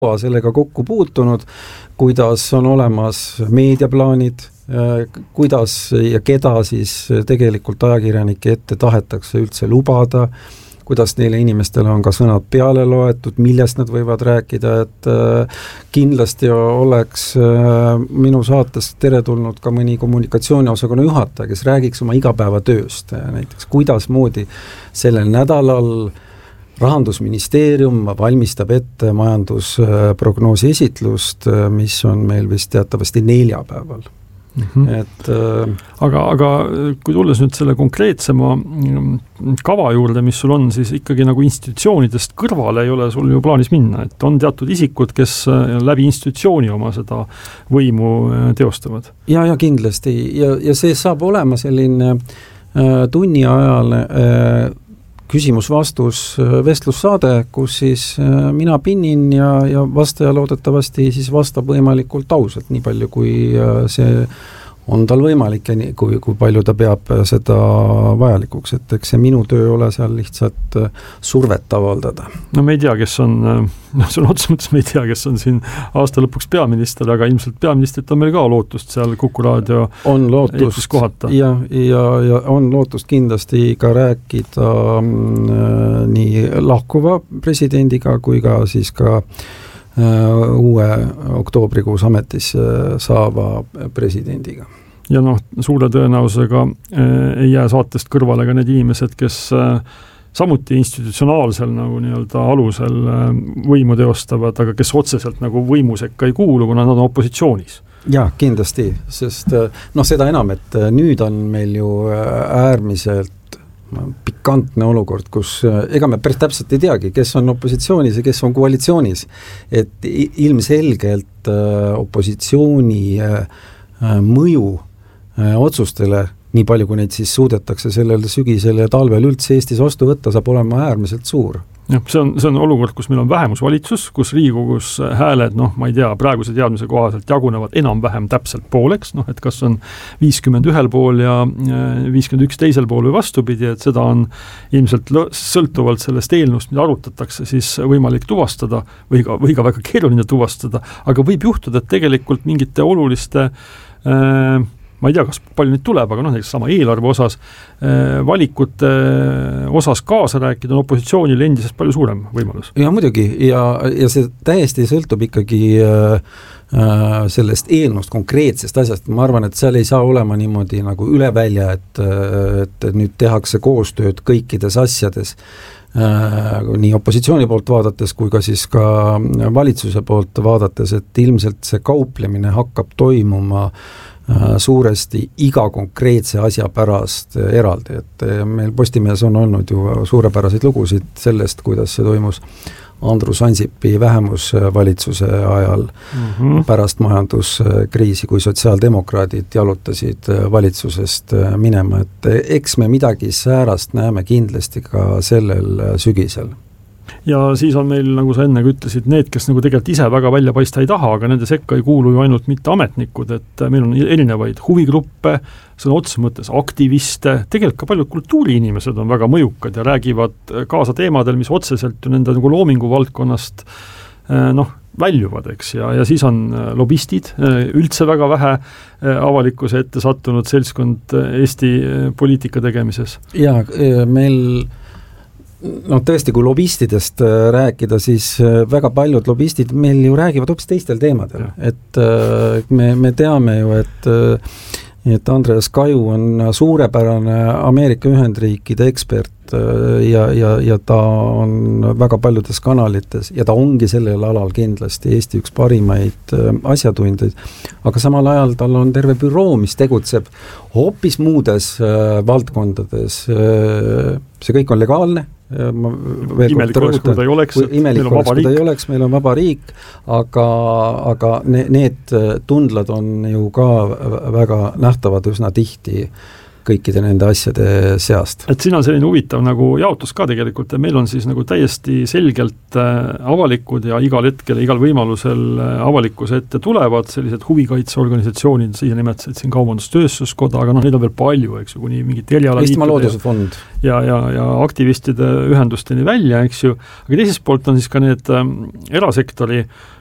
sellega kokku puutunud, kuidas on olemas meediaplaanid, kuidas ja keda siis tegelikult ajakirjanike ette tahetakse üldse lubada, kuidas neile inimestele on ka sõnad peale loetud, millest nad võivad rääkida, et kindlasti oleks minu saates teretulnud ka mõni kommunikatsiooniosakonna juhataja, kes räägiks oma igapäevatööst, näiteks kuidas moodi sellel nädalal Rahandusministeerium valmistab ette majandusprognoosi esitlust, mis on meil vist teatavasti neljapäeval. Et, aga kui tulles nüüd selle konkreetsema kava juurde, mis sul on, siis ikkagi nagu institutsioonidest kõrvale ei ole sul ju plaanis minna, et on teatud isikud, kes läbi institutsiooni oma seda võimu teostavad. Ja kindlasti, ja see saab olema selline tunni ajal küsimus-vastus vestlussaade, kus siis mina pinnin ja vastaja loodetavasti siis vastab võimalikult ausalt, nii palju kui see on tal võimalik ja nii, kui palju ta peab seda vajalikuks, et eks see minu töö ole seal lihtsalt survet avaldada. No me ei tea, kes on, see on otsa mõttes, me ei tea, kes on siin aasta lõpuks peaminister, aga ilmselt peaministrit on meil ka lootust seal Kuku Raadio eetris kohata. Ja on lootust kindlasti ka rääkida nii lahkuva presidendiga kui ka siis ka uue oktoobrikuus ametis saava presidendiga. Ja suure tõenäosusega ei jää saatest kõrvale ka need inimesed, kes samuti institutsionaalsel nagu nii-öelda alusel võimu teostavad, aga kes otseselt nagu võimusekka ei kuulu, kuna nad on opositsioonis. Ja, kindlasti, sest seda enam, et nüüd on meil ju äärmiselt pikantne olukord, kus ega me päris täpselt ei teagi, kes on opositsioonis ja kes on koalitsioonis. Et ilmselgelt opositsiooni mõju otsustele, nii palju kui neid siis suudetakse sellel sügisel ja talvel üldse Eestis vastu võtta, saab olema äärmiselt suur. Ja, see on olukord, kus meil on vähemusvalitsus, kus Riigikogus hääled, ma ei tea, praeguse teadmise kohaselt jagunevad enam-vähem täpselt pooleks, et kas on 50 ühel pool ja 51 teisel pool või vastupidi, et seda on ilmselt sõltuvalt sellest eelnõust, mida arutatakse, siis võimalik tuvastada või ka väga keeruline tuvastada, aga võib juhtuda, et tegelikult mingite oluliste ma ei tea, kas palju neid tuleb, aga näiteks sama eelarve osas, valikute osas kaasa rääkida on opositsioonil endisest palju suurem võimalus. Ja muidugi, ja see täiesti sõltub ikkagi sellest eelnõust konkreetsest asjast. Ma arvan, et seal ei saa olema niimoodi nagu üle välja, et nüüd tehakse koostööd kõikides asjades, nii opositsiooni poolt vaadates kui ka siis ka valitsuse poolt vaadates, et ilmselt see kauplemine hakkab toimuma suuresti iga konkreetse asja pärast eraldi, et meil Postimehes on olnud ju suurepäraseid lugusid sellest, kuidas see toimus Andrus Ansipi vähemusvalitsuse ajal pärast majanduskriisi, kui sotsiaaldemokraadid jalutasid valitsusest minema, et eks me midagi säärast näeme kindlasti ka sellel sügisel. Ja siis on meil, nagu sa enne ütlesid, need, kes nagu tegelikult ise väga välja paista ei taha, aga nende sekka ei kuulu ju ainult mitte ametnikud, et meil on erinevaid huvigruppe, sõna otsa mõttes aktiviste, tegelikult ka paljud kultuuriinimesed on väga mõjukad ja räägivad kaasa teemadel, mis otseselt ju nende nagu loomingu valdkonnast väljuvad, eks, ja siis on lobistid, üldse väga vähe avalikkuse ette sattunud seltskond Eesti poliitika tegemises. Ja meil tõesti, kui lobistidest rääkida, siis väga paljud lobistid meil ju räägivad hoopis teistel teemadel. Et me teame ju, et Andreas Kaju on suurepärane Ameerika Ühendriikide ekspert ja ta on väga paljudes kanalites ja ta ongi sellel alal kindlasti Eesti üks parimaid asjatundjaid, aga samal ajal tal on terve büroo, mis tegutseb hoopis muudes valdkondades. See kõik on legaalne. Imelik oleks, kui ta ei oleks, meil on vaba riik, aga need tundlad on ju ka väga nähtavad üsna tihti kõikide nende asjade seast. Et siin on selline huvitav nagu jaotus ka tegelikult, meil on siis nagu täiesti selgelt avalikud ja igal hetkel, igal võimalusel avalikkuse ette tulevad sellised huvikaitseorganisatsioonid, siia nimetasid siin Kaubandus-Tööstuskoda, aga neid on veel palju, eks ju, kuni mingit Eestimaa Looduse Fond. Ja aktivistide ühendusteni välja, eks ju, aga teisest poolt on siis ka need erasektori